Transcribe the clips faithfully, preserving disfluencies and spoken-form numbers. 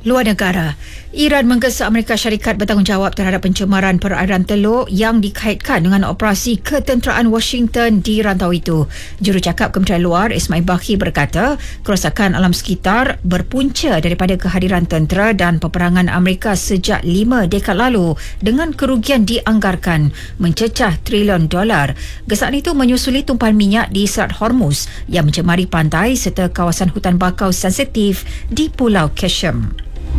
Luar negara, Iran menggesa Amerika Syarikat bertanggungjawab terhadap pencemaran perairan Teluk yang dikaitkan dengan operasi ketenteraan Washington di rantau itu. Jurucakap Kementerian Luar Ismail Baqi berkata, kerosakan alam sekitar berpunca daripada kehadiran tentera dan peperangan Amerika sejak lima dekad lalu dengan kerugian dianggarkan mencecah trilion dolar. Gesaan itu menyusuli tumpahan minyak di Selat Hormuz yang mencemari pantai serta kawasan hutan bakau sensitif di Pulau Qasem.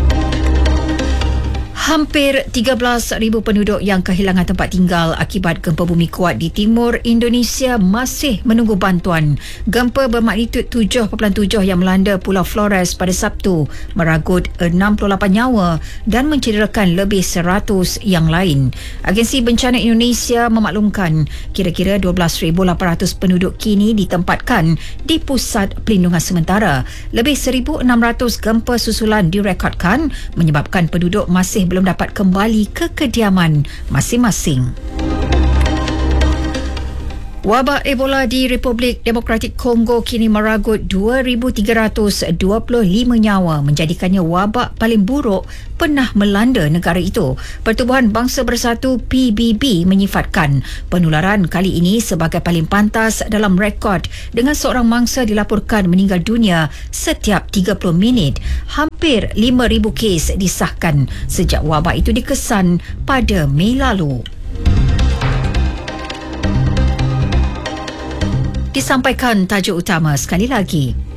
Hampir tiga belas ribu penduduk yang kehilangan tempat tinggal akibat gempa bumi kuat di timur Indonesia masih menunggu bantuan. Gempa bermagnitud tujuh perpuluhan tujuh yang melanda Pulau Flores pada Sabtu meragut enam puluh lapan nyawa dan mencederakan lebih seratus yang lain. Agensi Bencana Indonesia memaklumkan kira-kira dua belas ribu lapan ratus penduduk kini ditempatkan di pusat pelindungan sementara. Lebih seribu enam ratus gempa susulan direkodkan menyebabkan penduduk masih belum dapat kembali ke kediaman masing-masing. Wabak Ebola di Republik Demokratik Kongo kini meragut dua ribu tiga ratus dua puluh lima nyawa, menjadikannya wabak paling buruk pernah melanda negara itu. Pertubuhan Bangsa Bersatu P B B menyifatkan penularan kali ini sebagai paling pantas dalam rekod, dengan seorang mangsa dilaporkan meninggal dunia setiap tiga puluh minit. Hampir lima ribu kes disahkan sejak wabak itu dikesan pada Mei lalu. Disampaikan tajuk utama sekali lagi.